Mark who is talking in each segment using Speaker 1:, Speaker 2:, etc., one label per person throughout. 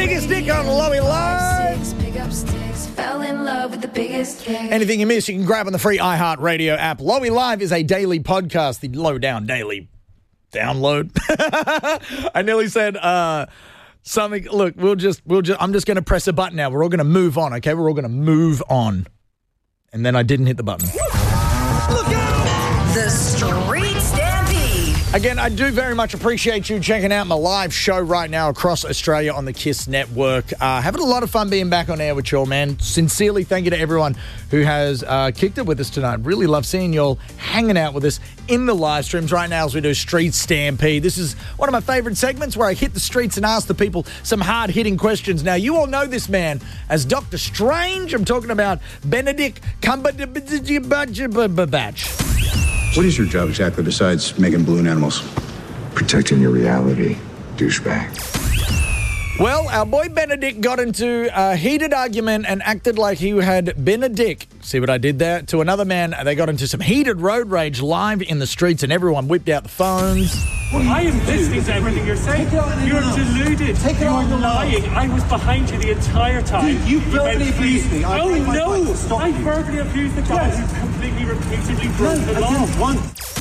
Speaker 1: Biggest Dick on Lowy Live.
Speaker 2: Fell in love with the biggest dick.
Speaker 1: Anything you miss, you can grab on the free iHeartRadio app. Lowy Live is a daily podcast, the Lowdown Daily download. I nearly said something. Look, I'm just going to press a button now. We're all going to move on, okay? We're all going to move on. And then I didn't hit the button.
Speaker 3: Look out! The Street Stampede.
Speaker 1: Again, I do very much appreciate you checking out my live show right now across Australia on the KISS Network. Having a lot of fun being back on air with you all, man. Sincerely, thank you to everyone who has kicked it with us tonight. Really love seeing you all hanging out with us in the live streams right now as we do Street Stampede. This is one of my favorite segments where I hit the streets and ask the people some hard-hitting questions. Now, you all know this man as Dr. Strange. I'm talking about Benedict Cumberbatch.
Speaker 4: What is your job exactly besides making balloon animals?
Speaker 5: Protecting your reality, douchebag.
Speaker 1: Well, our boy Benedict got into a heated argument and acted like he had been a dick. See what I did there? To another man, they got into some heated road rage live in the streets and everyone whipped out the phones.
Speaker 6: Well, I am listening to everything you're saying. You're deluded. You're lying. I was behind you the entire time.
Speaker 4: You verbally abused me.
Speaker 6: Oh, no. I verbally abused the guy who completely, repeatedly broke the law.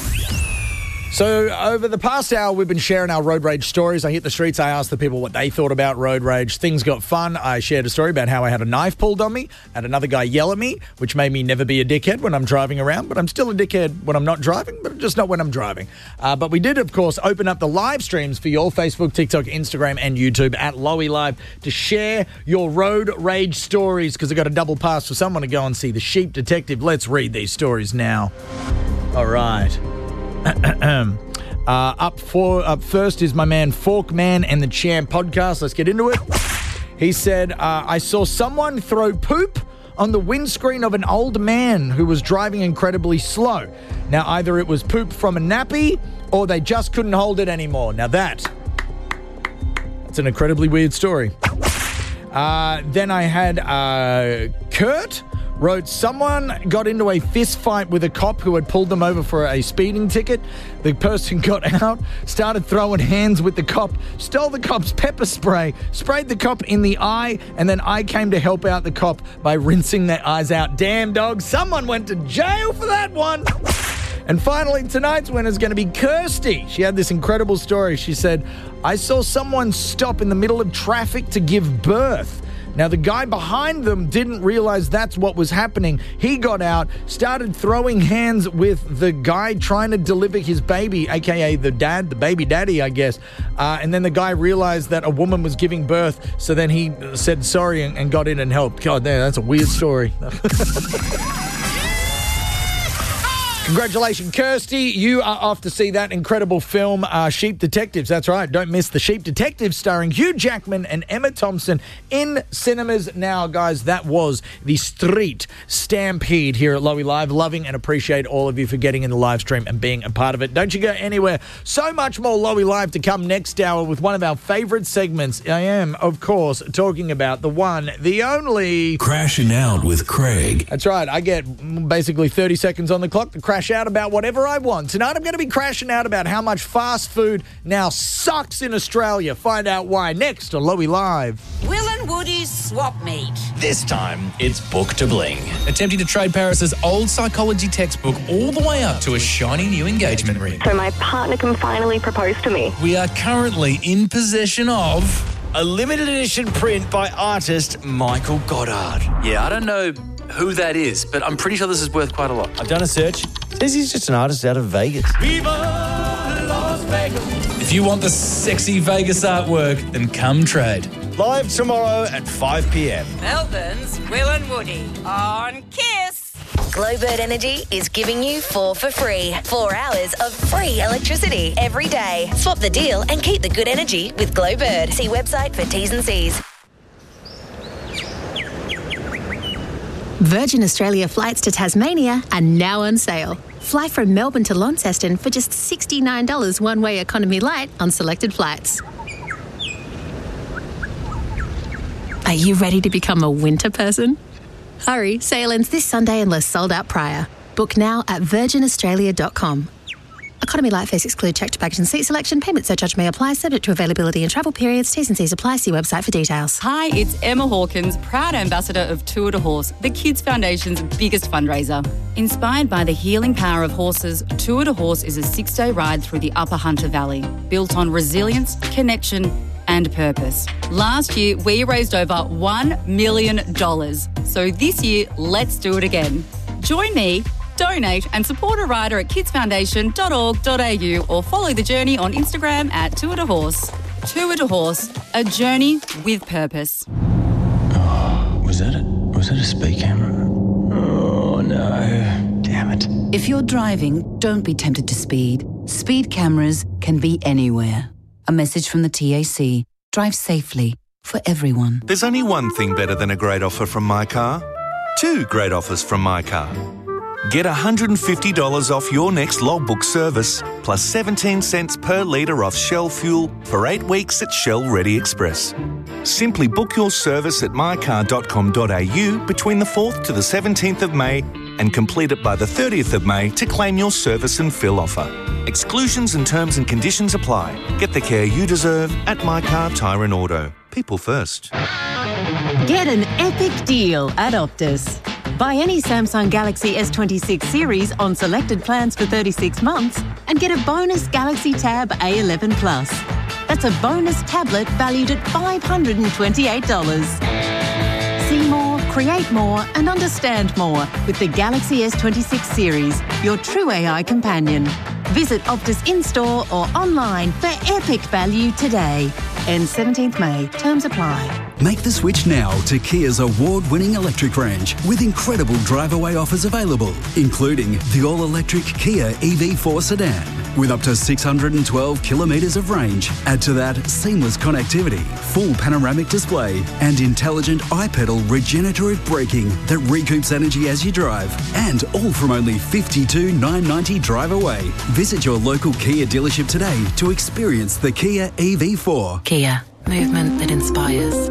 Speaker 1: So over the past hour, we've been sharing our road rage stories. I hit the streets. I asked the people what they thought about road rage. Things got fun. I shared a story about how I had a knife pulled on me and another guy yell at me, which made me never be a dickhead when I'm driving around. But I'm still a dickhead when I'm not driving, but just not when I'm driving. But we did, of course, open up the live streams for your Facebook, TikTok, Instagram, and YouTube at Lowy Live to share your road rage stories because I got a double pass for someone to go and see The Sheep Detective. Let's read these stories now. All right. Up first is my man Forkman and the Champ podcast. Let's get into it. He said, I saw someone throw poop on the windscreen of an old man who was driving incredibly slow. Now, either it was poop from a nappy or they just couldn't hold it anymore. Now, that's an incredibly weird story. Then I had Kurt wrote, someone got into a fist fight with a cop who had pulled them over for a speeding ticket. The person got out, started throwing hands with the cop, stole the cop's pepper spray, sprayed the cop in the eye, and then I came to help out the cop by rinsing their eyes out. Damn, dog, someone went to jail for that one. And finally, tonight's winner is going to be Kirsty. She had this incredible story. She said, I saw someone stop in the middle of traffic to give birth. Now, the guy behind them didn't realize that's what was happening. He got out, started throwing hands with the guy trying to deliver his baby, a.k.a. the dad, the baby daddy, I guess. And then the guy realized that a woman was giving birth, so then he said sorry and got in and helped. God damn, that's a weird story. Congratulations, Kirsty. You are off to see that incredible film, Sheep Detectives. That's right. Don't miss The Sheep Detectives starring Hugh Jackman and Emma Thompson in cinemas now, guys. That was the Street Stampede here at Lowy Live. Loving and appreciate all of you for getting in the live stream and being a part of it. Don't you go anywhere. So much more Lowy Live to come next hour with one of our favorite segments. I am, of course, talking about the one, the only...
Speaker 7: Crashing Out with Craig.
Speaker 1: That's right. I get basically 30 seconds on the clock to crash out about whatever I want. Tonight I'm going to be crashing out about how much fast food now sucks in Australia. Find out why next on Lowy Live.
Speaker 3: Will and Woody's Swap Meet.
Speaker 8: This time, it's Book to Bling. Attempting to trade Paris's old psychology textbook all the way up to a shiny new engagement ring.
Speaker 9: So my partner can finally propose to me.
Speaker 8: We are currently in possession of...
Speaker 10: a limited edition print by artist Michael Goddard.
Speaker 11: Yeah, I don't know who that is, but I'm pretty sure this is worth quite a lot.
Speaker 10: I've done a search. Says he's just an artist out of Vegas.
Speaker 8: Viva Las Vegas! If you want the sexy Vegas artwork, then come trade.
Speaker 10: Live tomorrow at 5 p.m.
Speaker 3: Melbourne's Will and Woody on KISS.
Speaker 12: Glowbird Energy is giving you 4 for free. 4 hours of free electricity every day. Swap the deal and keep the good energy with Glowbird. See website for T's and C's.
Speaker 13: Virgin Australia flights to Tasmania are now on sale. Fly from Melbourne to Launceston for just $69 one-way economy light on selected flights. Are you ready to become a winter person? Hurry, sale ends this Sunday unless sold out prior. Book now at virginaustralia.com. Economy Light fares exclude checked baggage and seat selection. Payment surcharge may apply, subject to availability and travel periods. T's and C's apply. See website for details.
Speaker 14: Hi, it's Emma Hawkins, proud ambassador of Tour de Horse, the Kids Foundation's biggest fundraiser. Inspired by the healing power of horses, Tour de Horse is a 6-day ride through the Upper Hunter Valley, built on resilience, connection and purpose. Last year, we raised over $1 million. So this year, let's do it again. Join me, donate and support a rider at kidsfoundation.org.au or follow the journey on Instagram at Tour de Horse. Tour de Horse, a journey with purpose.
Speaker 15: Oh, was that a speed camera? Oh no, damn it.
Speaker 16: If you're driving, don't be tempted to speed. Speed cameras can be anywhere. A message from the TAC. Drive safely for everyone.
Speaker 17: There's only one thing better than a great offer from My Car. 2 great offers from My Car. Get $150 off your next logbook service, plus 17 cents per litre off Shell fuel for 8 weeks at Shell Ready Express. Simply book your service at mycar.com.au between the 4th to the 17th of May and complete it by the 30th of May to claim your service and fill offer. Exclusions and terms and conditions apply. Get the care you deserve at My Car Tyre and Auto. People first.
Speaker 18: Get an epic deal at Optus. Buy any Samsung Galaxy S26 series on selected plans for 36 months and get a bonus Galaxy Tab A11 Plus. That's a bonus tablet valued at $528. See more, create more and understand more with the Galaxy S26 series, your true AI companion. Visit Optus in-store or online for epic value today. Ends 17th May. Terms apply.
Speaker 19: Make the switch now to Kia's award-winning electric range with incredible drive-away offers available, including the all-electric Kia EV4 sedan with up to 612 kilometres of range. Add to that seamless connectivity, full panoramic display and intelligent iPedal regenerative braking that recoups energy as you drive. And all from only $52,990 drive away. Visit your local Kia dealership today to experience the Kia EV4.
Speaker 20: Kia, movement that inspires.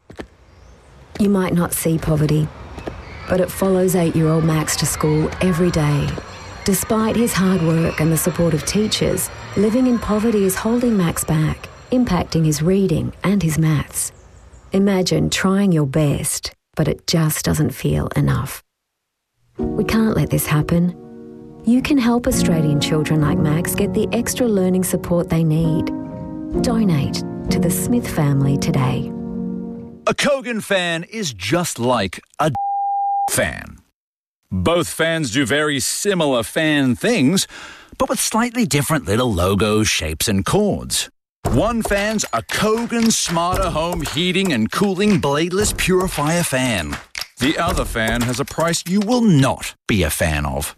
Speaker 21: You might not see poverty, but it follows 8-year-old Max to school every day. Despite his hard work and the support of teachers, living in poverty is holding Max back, impacting his reading and his maths. Imagine trying your best, but it just doesn't feel enough. We can't let this happen. You can help Australian children like Max get the extra learning support they need. Donate to the Smith family today.
Speaker 22: A Kogan fan is just like a fan. Both fans do very similar fan things, but with slightly different little logos, shapes and chords. One fan's a Kogan Smarter Home Heating and Cooling Bladeless Purifier fan. The other fan has a price you will not be a fan of.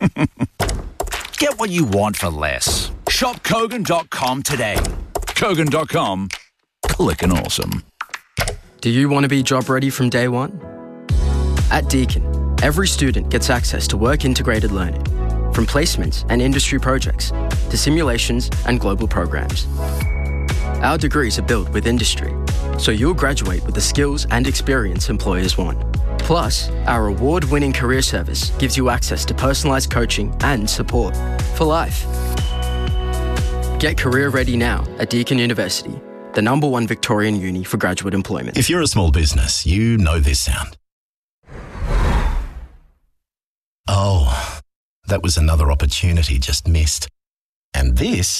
Speaker 22: Get what you want for less. Shop Kogan.com today. Kogan.com. Clickin' awesome.
Speaker 23: Do you want to be job ready from day one? At Deakin, every student gets access to work-integrated learning, from placements and industry projects to simulations and global programs. Our degrees are built with industry, so you'll graduate with the skills and experience employers want. Plus, our award-winning career service gives you access to personalised coaching and support for life. Get career ready now at Deakin University, the #1 Victorian uni for graduate employment.
Speaker 24: If you're a small business, you know this sound. Oh, that was another opportunity just missed. And this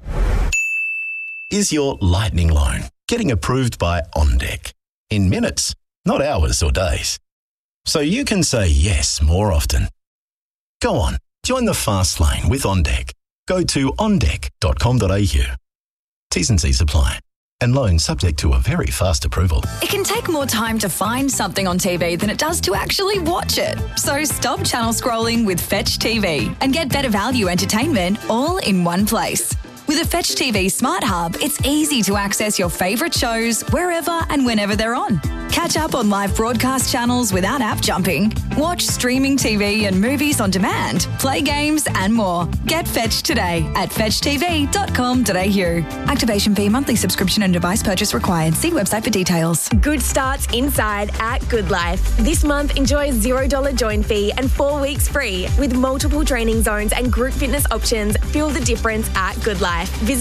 Speaker 24: is your lightning loan, getting approved by OnDeck. In minutes, not hours or days. So you can say yes more often. Go on, join the fast lane with OnDeck. Go to ondeck.com.au. T's and C's apply. And loan subject to a very fast approval.
Speaker 25: It can take more time to find something on TV than it does to actually watch it. So stop channel scrolling with Fetch TV and get better value entertainment all in one place. With a Fetch TV Smart Hub, it's easy to access your favourite shows wherever and whenever they're on. Catch up on live broadcast channels without app jumping. Watch streaming TV and movies on demand. Play games and more. Get Fetch today at fetchtv.com.au. Activation fee, monthly subscription and device purchase required. See website for details.
Speaker 2: Good starts inside at Good Life. This month, enjoy $0 join fee and 4 weeks free with multiple training zones and group fitness options. Feel the difference at Good Life. Visit